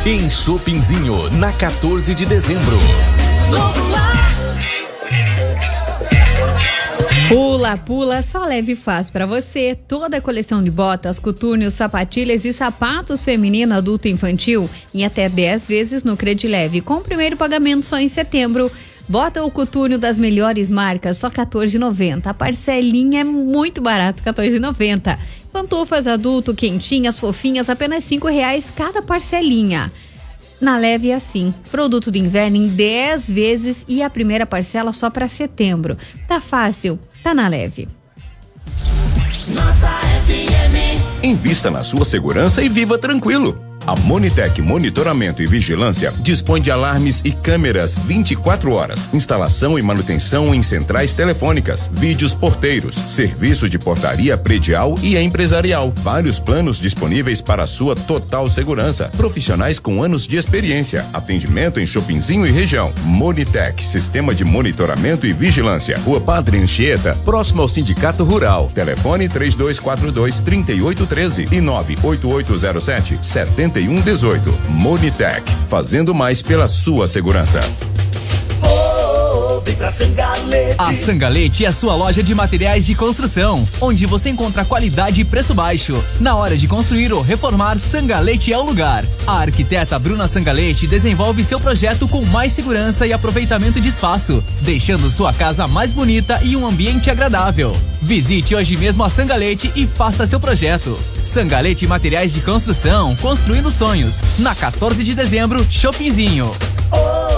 Em Shoppingzinho, na 14 de dezembro. Pula, pula, só leve e fácil para você. Toda a coleção de botas, coturnos, sapatilhas e sapatos feminino, adulto e infantil em até 10 vezes no Credileve, com o primeiro pagamento só em setembro. Bota o coturno das melhores marcas, só R$14,90. A parcelinha é muito barato, R$14,90. Pantufas adulto, quentinhas, fofinhas, apenas R$5 cada parcelinha. Na Leve é assim, produto de inverno em 10 vezes e a primeira parcela só para setembro. Tá fácil, tá na Leve. Nossa FM. Invista na sua segurança e viva tranquilo. A Monitec Monitoramento e Vigilância dispõe de alarmes e câmeras 24 horas, instalação e manutenção em centrais telefônicas, vídeos porteiros, serviço de portaria predial e empresarial. Vários planos disponíveis para a sua total segurança. Profissionais com anos de experiência. Atendimento em Shoppingzinho e região. Monitec, Sistema de Monitoramento e Vigilância. Rua Padre Anchieta, próximo ao Sindicato Rural. Telefone 3242-3813 e 98807-7118. Monitec, fazendo mais pela sua segurança. Vem pra Sangalete. A Sangalete é a sua loja de materiais de construção, onde você encontra qualidade e preço baixo. Na hora de construir ou reformar, Sangalete é o lugar. A arquiteta Bruna Sangalete desenvolve seu projeto com mais segurança e aproveitamento de espaço, deixando sua casa mais bonita e um ambiente agradável. Visite hoje mesmo a Sangalete e faça seu projeto. Sangalete Materiais de Construção, construindo sonhos. Na 14 de dezembro, Shoppingzinho.